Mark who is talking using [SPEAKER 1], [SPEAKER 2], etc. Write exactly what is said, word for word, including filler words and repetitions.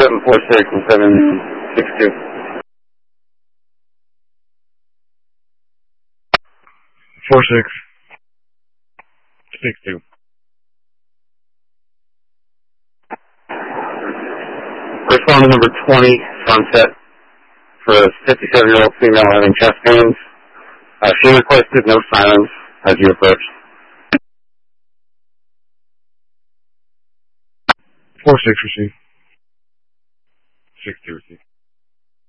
[SPEAKER 1] seven four six and seven six two.
[SPEAKER 2] Four six. Six two.
[SPEAKER 1] Respondent number twenty, Sunset, for a fifty-seven-year-old female having chest pains. Uh, she requested no silence as you approached.
[SPEAKER 2] Four six received. Six two received.